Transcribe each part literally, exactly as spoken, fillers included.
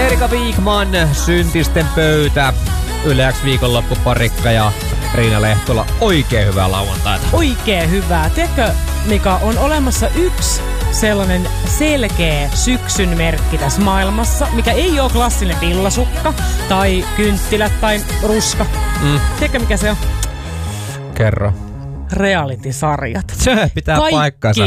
Erika Wigman, Syntisten pöytä, Yle X viikonloppuparikka ja Riina Lehtola. Oikein hyvää lauantaita. Oikein hyvää. Tiedätkö, Mika, on olemassa yksi sellainen selkeä syksyn merkki tässä maailmassa, mikä ei ole klassinen villasukka tai kynttilät tai ruska. Mm. Tiedätkö, mikä se on? Kerro. Reality-sarjat. Se pitää Kaikki paikkansa.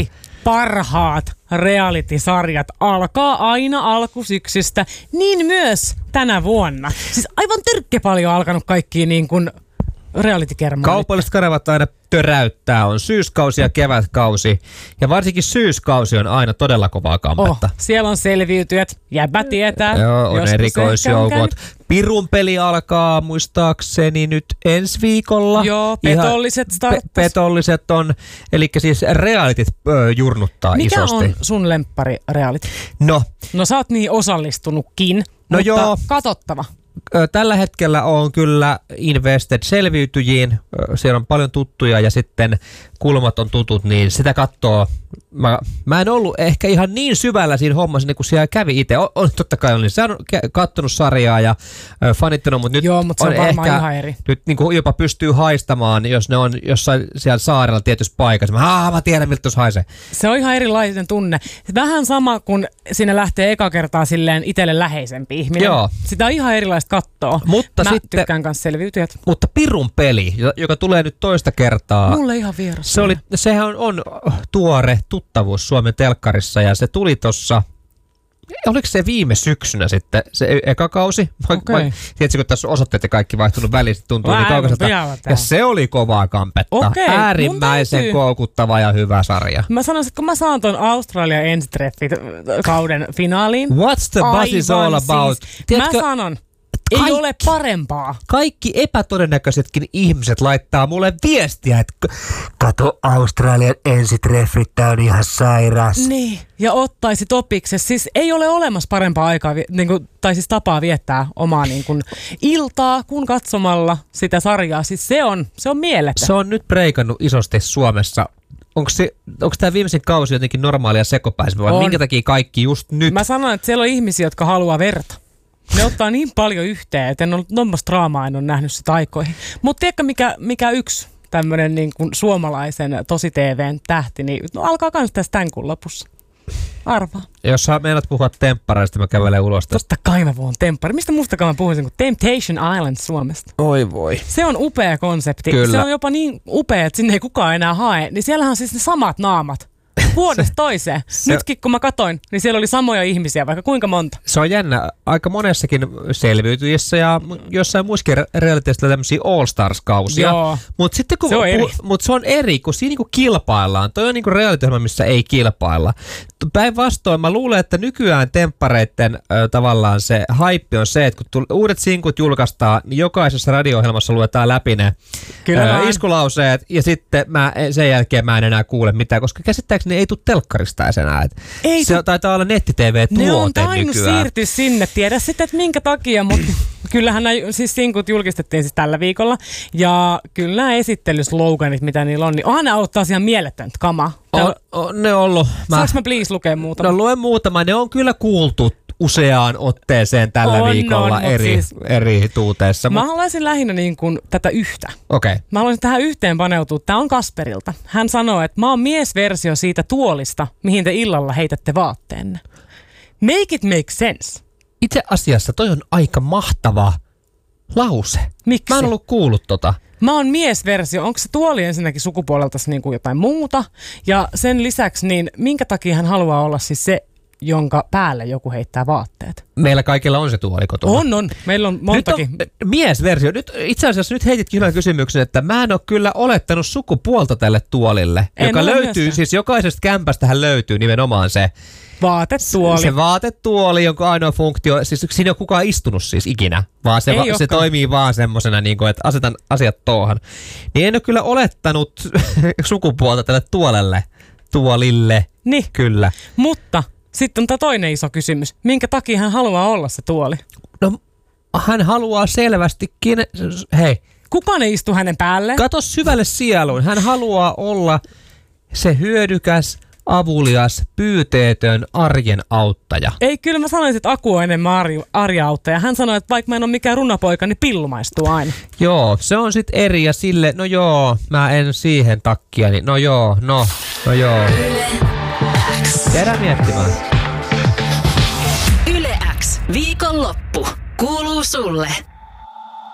Parhaat reality-sarjat alkaa aina alkusyksystä, niin myös tänä vuonna. Siis aivan törkkä paljon alkanut kaikkia niin kuin reality-kermaa. Kaupalliset kanavat aina töräyttää. On syyskausi ja kevätkausi. Ja varsinkin syyskausi on aina todella kovaa kampetta. Oh, siellä on selviytyjät. Jäbä tietää. Joo, on erikoisjoukot. Pirun peli alkaa muistaakseni nyt ensi viikolla. Joo, petolliset starttas. Pe- petolliset on, eli siis realityt ö, jurnuttaa Mikä isosti. Mikä on sun lemppari reality? No. No sä oot niin osallistunutkin, no mutta joo. Katsottava. Tällä hetkellä on kyllä invested selviytyjiin. Siellä on paljon tuttuja ja sitten kulmat on tutut, niin sitä katsoo. Mä, mä en ollut ehkä ihan niin syvällä siinä hommassa, niin kun siellä kävi itse. On, on totta kai olin kattonut sarjaa ja äh, fanittanut, mutta nyt joo, mutta on, on ehkä ihan eri. Nyt niin kuin jopa pystyy haistamaan, jos ne on jossain siellä saarella tietyssä paikassa. Mä, mä tiedän, miltä tuossa haisee. Se on ihan erilainen tunne. Vähän sama, kun sinne lähtee eka kertaa silleen itselle läheisempi ihminen. Joo. Sitä on ihan erilaista katsoa. Mutta mä sitten, tykkään kanssa selviytyjät. Mutta Pirun peli, joka tulee nyt toista kertaa. Mulle ihan vieras. Se oli, sehän on, on tuore tuttavuus Suomen telkkarissa ja se tuli tossa, oliko se viime syksynä sitten, se eka kausi? Okay. Tiedätkö, kun tässä on osoitteet ja kaikki vaihtunut väliin, se tuntuu niin kaukaiselta. Ja se oli kovaa kampetta. Okay. Äärimmäisen täytyy koukuttava ja hyvä sarja. Mä sanoisin, että kun mä saan ton Australia ensitreffit kauden finaaliin. What's the buzz is all about? Siis, Tiedätkö, mä sanon. Ei kaikki, ole parempaa. Kaikki epätodennäköisetkin ihmiset laittaa mulle viestiä, että kato Australian ensitreffit, tää on ihan sairas. Niin, ja ottaisi topiksi. Siis ei ole olemassa parempaa aikaa, niin kuin, tai siis tapaa viettää omaa niin kuin, iltaa, kun katsomalla sitä sarjaa. Siis se on, se on mielettä. Se on nyt breikannut isosti Suomessa. Onko, se, onko tämä viimeisin kausi jotenkin normaalia sekopäisempää, vai minkä takia kaikki just nyt? Mä sanon, että siellä on ihmisiä, jotka haluaa verta. Ne ottaa niin paljon yhteen, että en ole tuommoista draamaa, en ole nähnyt sitä aikoihin. Mutta tiedätkö, mikä, mikä yksi tämmöinen niin kuin suomalaisen tosi T V:n tähti, niin no, alkaa kans tässä tämän kuun lopussa. Arvaa. Jos sä meinaat puhua temppareista, mä kävelen ulos. Totta kai mä puhun temppari. Mistä mustakaan mä puhuisin kuin Temptation Island Suomesta? Oi voi. Se on upea konsepti. Kyllä. Se on jopa niin upea, että sinne ei kukaan enää hae. Niin siellähän on siis ne samat naamat. Vuodesta toiseen. Se, Nytkin kun mä katoin, niin siellä oli samoja ihmisiä, vaikka kuinka monta. Se on jännä. Aika monessakin selviytyjissä ja jossain muissakin realiteissa tämmöisiä All Stars-kausia. Mutta sitten kun se on eri. Mut se on eri, kun siinä niinku kilpaillaan. Toi on niinku reality-ohjelma, missä ei kilpailla. Päinvastoin mä luulen, että nykyään temppareitten äh, tavallaan se haippi on se, että kun uudet sinkut julkaistaan, niin jokaisessa radio-ohjelmassa luetaan läpi ne äh, iskulauseet ja sitten mä, sen jälkeen mä en enää kuule mitään, koska käsittääkseni ei tule telkkarista enää. Ei se tu- taitaa olla netti-tv-tuote ne on tainnut nykyään. siirtyä sinne. Tiedä sitten, että minkä takia, mutta kyllähän nämä siis sinkut julkistettiin siis tällä viikolla. Ja kyllä nämä esittelysloganit, mitä niillä on, niin onhan ne ollut taas ihan mieletöntä kamaa. On, on ne ollut. Mä, Saanko mä please lukea muutama? No luen muutama. Ne on kyllä kuultu useaan otteeseen tällä on, viikolla on, eri, siis, eri tuuteissa. Mä haluaisin lähinnä niin kuin tätä yhtä. Okei. Okay. Mä haluaisin tähän yhteen paneutua. Tää on Kasperilta. Hän sanoo, että mä oon miesversio siitä tuolista, mihin te illalla heitätte vaatteenne. Make it make sense. Itse asiassa toi on aika mahtava lause. Miksi? Mä en ollut kuullut tota. Mä oon miesversio. Onko se tuoli ensinnäkin sukupuolelta niin kuin jotain muuta? Ja sen lisäksi, niin minkä takia hän haluaa olla siis se, jonka päälle joku heittää vaatteet? Meillä kaikilla on se tuoli kotona. On, on. Meillä on montakin. Nyt on miesversio. Nyt, itse asiassa nyt heitit hyvän kysymyksen, että mä en ole kyllä olettanut sukupuolta tälle tuolille, en joka löytyy, myöskään. siis jokaisesta kämpästähän löytyy nimenomaan se vaatetuoli. Se vaatetuoli, jonka ainoa funktio, siis siinä ei ole kukaan istunut siis ikinä, vaan se, va, se toimii vaan semmosena, niin kuin, että asetan asiat tuohon. Niin en ole kyllä olettanut sukupuolta tälle tuolelle, tuolille, niin. Kyllä. Mutta sitten on tämä toinen iso kysymys. Minkä takia hän haluaa olla se tuoli? No hän haluaa selvästikin, hei. Kukaan ei istu hänen päälleen. Kato syvälle sieluun. Hän haluaa olla se hyödykäs, avulias, pyyteetön arjen auttaja. Ei, kyllä mä sanoisin, että Aku on enemmän arj- arja-auttaja. Hän sanoi, että vaikka mä en ole mikään runapoika, niin pillu maistuu aina. Joo, se on sit eri ja sille, no joo, mä en siihen takkia, niin no joo, no, no joo. Jäädään miettimään. Yle X. Viikonloppu. Kuuluu sulle.